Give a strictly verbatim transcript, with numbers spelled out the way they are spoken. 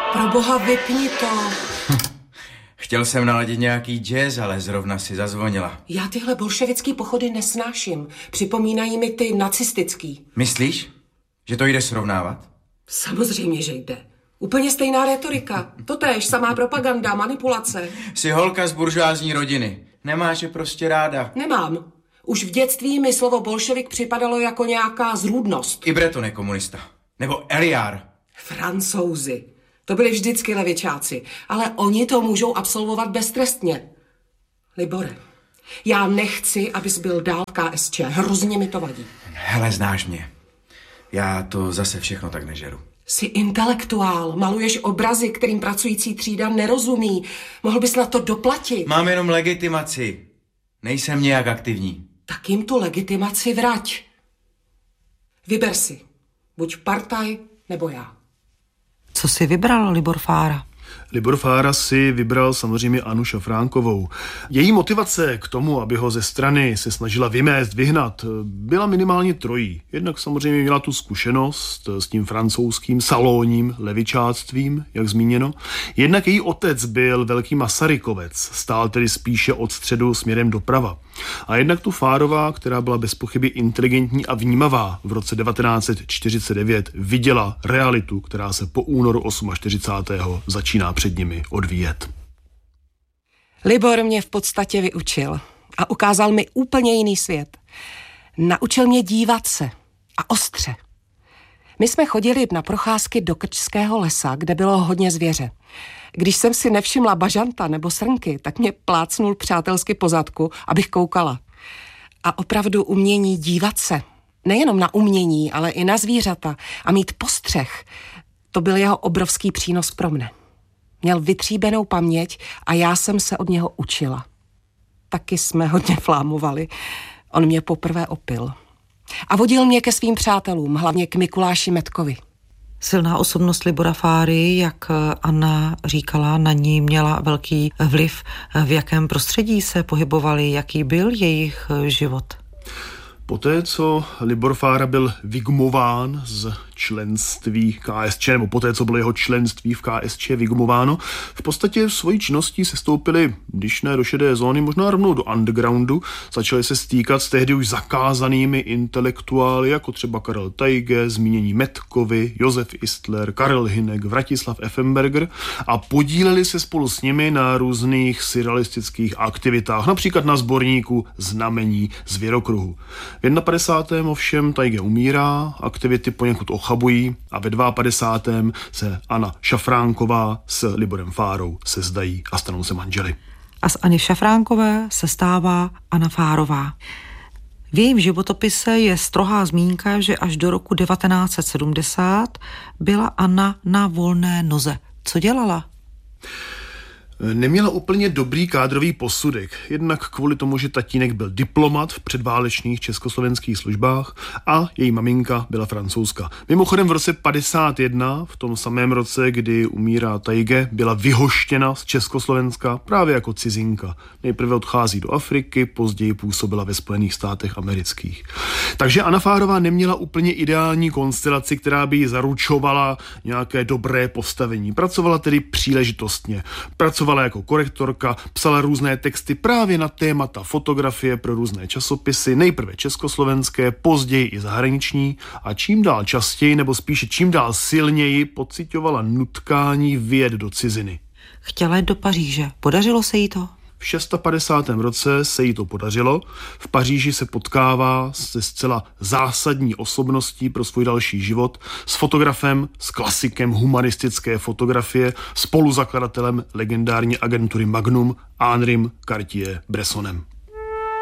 Pro boha, vypni to. Chtěl jsem naladit nějaký jazz, ale zrovna si zazvonila. Já tyhle bolševický pochody nesnáším. Připomínají mi ty nacistický. Myslíš, že to jde srovnávat? Samozřejmě, že jde. Úplně stejná retorika. Totéž, samá propaganda, manipulace. Jsi holka z buržoázní rodiny. Nemáš je prostě ráda. Nemám. Už v dětství mi slovo bolševik připadalo jako nějaká zrůdnost. I Breton je komunista. Nebo Eliár. Francouzi. To byli vždycky levičáci. Ale oni to můžou absolvovat beztrestně. Libore, já nechci, abys byl dál v K S Č. Hrozně mi to vadí. Hele, znáš mě. Já to zase všechno tak nežeru. Jsi intelektuál, maluješ obrazy, kterým pracující třída nerozumí. Mohl bys na to doplatit. Mám jenom legitimaci. Nejsem nějak aktivní. Tak jim tu legitimaci vrať. Vyber si. Buď partaj, nebo já. Co si vybral Libor Fára? Libor Fára si vybral samozřejmě Annu Šafránkovou. Její motivace k tomu, aby ho ze strany se snažila vymést, vyhnat, byla minimálně trojí. Jednak samozřejmě měla tu zkušenost s tím francouzským salonním levičáctvím, jak zmíněno. Jednak její otec byl velký Masarykovec, stál tedy spíše od středu směrem doprava. A jednak tu Fárová, která byla bez pochyby inteligentní a vnímavá, v roce devatenáct set čtyřicet devět viděla realitu, která se po únoru čtyřicátého osmého začíná před nimi odvíjet. Libor mě v podstatě vyučil a ukázal mi úplně jiný svět. Naučil mě dívat se a ostře. My jsme chodili na procházky do Krčského lesa, kde bylo hodně zvěře. Když jsem si nevšimla bažanta nebo srnky, tak mě plácnul přátelsky po zadku, abych koukala. A opravdu umění dívat se, nejenom na umění, ale i na zvířata a mít postřeh, to byl jeho obrovský přínos pro mne. Měl vytříbenou paměť a já jsem se od něho učila. Taky jsme hodně flámovali. On mě poprvé opil. A vodil mě ke svým přátelům, hlavně k Mikuláši Metkovi. Silná osobnost Libora Fáry, jak Anna říkala, na ní měla velký vliv. V jakém prostředí se pohybovali, jaký byl jejich život? Poté, co Libor Fára byl vygumován z členství K S Č, nebo poté, co bylo jeho členství v K S Č vygumováno, v podstatě svojí činností se stoupili, když ne do šedé zóny, možná rovnou do undergroundu, začali se stýkat s tehdy už zakázanými intelektuály, jako třeba Karel Tajge, zmínění Metkovi, Josef Istler, Karel Hynek, Vratislav Effenberger a podíleli se spolu s nimi na různých surrealistických aktivitách, například na sborníku Znamení zvěrokruhu. V padesátém prvním ovšem Tajge umírá, aktivity poněkud ochabují a ve padesátém druhém se Anna Šafránková s Liborem Fárou sezdají a stanou se manželi. A z Anny Šafránkové se stává Anna Fárová. V jejím životopise je strohá zmínka, že až do roku devatenáct set sedmdesát byla Anna na volné noze. Co dělala? Neměla úplně dobrý kádrový posudek, jednak kvůli tomu, že tatínek byl diplomat v předválečných československých službách a její maminka byla francouzka. Mimochodem v roce padesát jedna, v tom samém roce, kdy umírá Tajge, byla vyhoštěna z Československa právě jako cizinka. Nejprve odchází do Afriky, později působila ve Spojených státech amerických. Takže Anna Fárová neměla úplně ideální konstelaci, která by jí zaručovala nějaké dobré postavení. Pracovala tedy příležitostně. Pracovala jako korektorka, psala různé texty právě na témata fotografie pro různé časopisy, nejprve československé, později i zahraniční a čím dál častěji, nebo spíše čím dál silněji pociťovala nutkání vyjet do ciziny. Chtěla jít do Paříže. Podařilo se jí to? V padesátém šestém roce se jí to podařilo. V Paříži se potkává se zcela zásadní osobností pro svůj další život, s fotografem, s klasikem humanistické fotografie, spoluzakladatelem legendární agentury Magnum, Henrym Cartier-Bressonem.